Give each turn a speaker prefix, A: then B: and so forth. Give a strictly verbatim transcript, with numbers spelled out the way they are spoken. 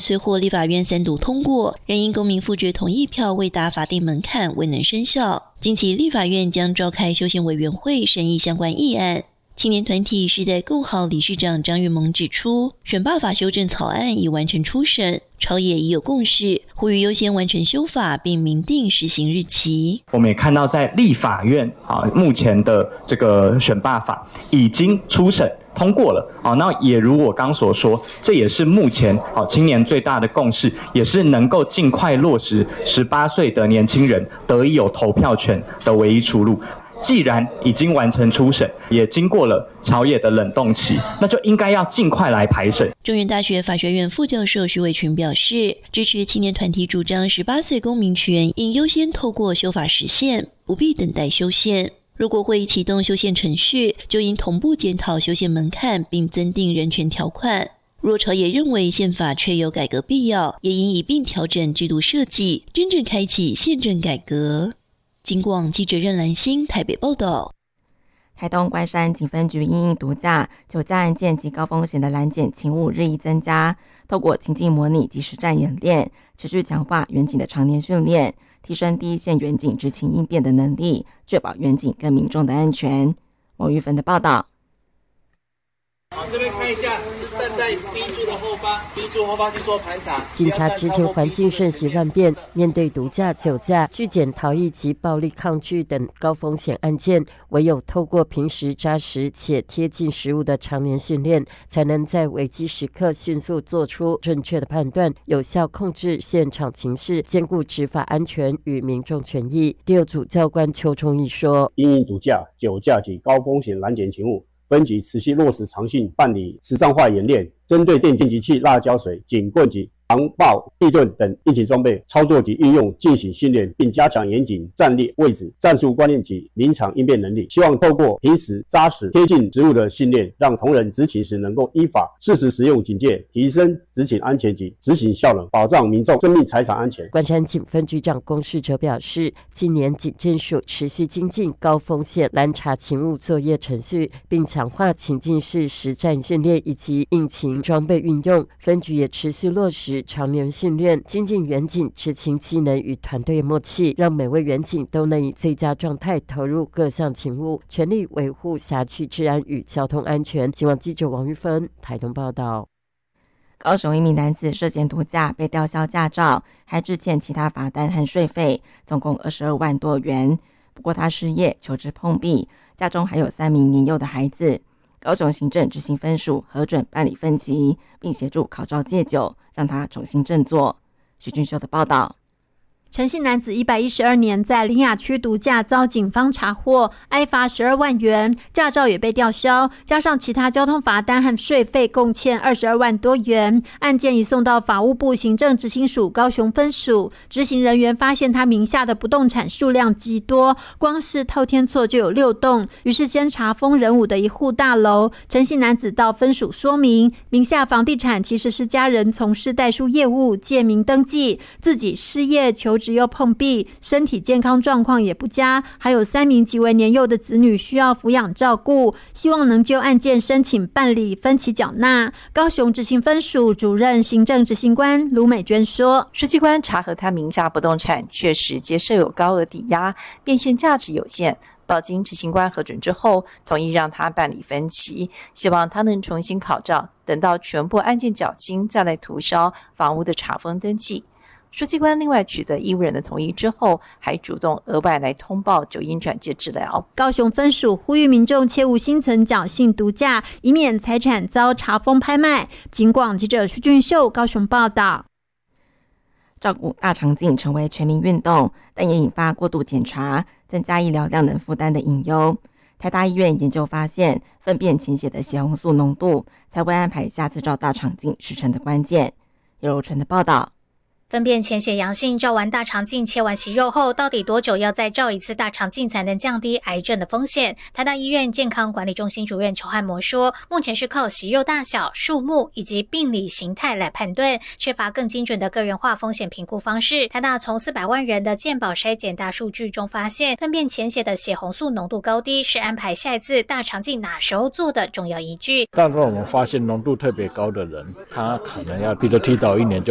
A: 虽获立法院三读通过，仍因公民复决同意票未达法定门槛，未能生效。近期立法院将召开修宪委员会审议相关议案。青年团体时代共好理事长张玉萌指出，选罢法修正草案已完成初审，朝野已有共识，呼吁优先完成修法并明定施行日期。
B: 我们也看到在立法院啊，目前的这个选罢法已经初审通过了啊，那也如我刚所说，这也是目前啊青年最大的共识，也是能够尽快落实十八岁的年轻人得以有投票权的唯一出路。既然已经完成初审，也经过了朝野的冷冻期，那就应该要尽快来排审。
A: 中原大学法学院副教授徐伟群表示，支持青年团体主张十八岁公民权应优先透过修法实现，不必等待修宪。如果会启动修宪程序，就应同步检讨修宪门槛，并增订人权条款。若朝野认为宪法确有改革必要，也应一并调整制度设计，真正开启宪政改革。警广记者任兰心台北报道。
C: 台东关山警分局因应毒驾、酒驾案件及高风险的拦检勤务日益增加，透过情境模拟及实战演练，持续强化员警的常年训练，提升第一线员警执勤应变的能力，确保员警跟民众的安全。王玉芬的报道。
D: 好，这边看一下，站在 B 柱的后方 ，B 柱后方去做盘查。
E: 警察执勤环境瞬息万变，面对毒驾、酒驾、拒检逃逸及暴力抗拒等高风险案件，唯有透过平时扎实且贴近实务的常年训练，才能在危机时刻迅速做出正确的判断，有效控制现场情势，兼顾执法安全与民众权益。第二组教官邱崇义说：“
F: 因应毒驾、酒驾及高风险拦检勤务。”分局持续落实常训办理实战化演练，针对电击器、辣椒水、警棍及防爆地盾等应急装备操作及运用进行训练，并加强严谨战略位置、战术观念及临场应变能力。希望透过平时扎实贴近职务的训练，让同仁执勤时能够依法适时使用警戒，提升执勤安全及执行效能，保障民众生命财产安全。
E: 关山警分局长龚世哲表示，今年警政署持续精进高风险拦查勤务作业程序，并强化情境式实战训练以及应勤装备运用。分局也持续落实常年训练，精进员警执勤技能与团队默契，让每位员警都能以最佳状态投入各项勤务，全力维护辖区治安与交通安全。警广记者王玉芬台东报道。
C: 高雄一名男子涉嫌毒驾被吊销驾照，还致欠其他罚单和税费，总共二十二万多元。不过他失业，求职碰壁，家中还有三名年幼的孩子。高雄行政执行分署核准办理分期，并协助考照戒酒，让他重新振作。许俊秀的报道。
G: 陈姓男子一百一十二年在苓雅区毒驾遭警方查获，挨罚十二万元，驾照也被吊销，加上其他交通罚单和税费，共欠二十二万多元。案件移送到法务部行政执行署高雄分署，执行人员发现他名下的不动产数量极多，光是透天厝就有六栋，于是先查封仁武的一户大楼。陈姓男子到分署说明，名下房地产其实是家人从事代书业务借名登记，自己失业求只又碰壁，身体健康状况也不佳，还有三名极为年幼的子女需要抚养照顾，希望能就案件申请办理分期缴纳。高雄执行分署主任行政执行官卢美娟说，
H: 书记官查核他名下不动产确实皆设有高额抵押，变现价值有限，报经执行官核准之后，同意让他办理分期，希望他能重新考照，等到全部案件缴清，再来涂销房屋的查封登记。书记官另外取得义务人的同意之后，还主动额外来通报酒因转介治疗。
G: 高雄分署呼吁民众切勿心存侥幸毒驾，以免财产遭查封拍卖。警广记者徐俊秀高雄报道。
C: 照顾大肠镜成为全民运动，但也引发过度检查、增加医疗量能负担的隐忧。台大医院研究发现，粪便潜血的血红素浓度才会安排下次照大肠镜时程的关键。叶柔纯的报道。
I: 粪便潜血阳性，照完大肠镜、切完息肉后，到底多久要再照一次大肠镜才能降低癌症的风险？台大医院健康管理中心主任邱汉模说，目前是靠息肉大小、数目以及病理形态来判断，缺乏更精准的个人化风险评估方式。台大从四百万人的健保筛检大数据中发现，粪便潜血的血红素浓度高低是安排下一次大肠镜哪时候做的重要依据。
J: 但是我们发现浓度特别高的人，他可能要比如提早一年就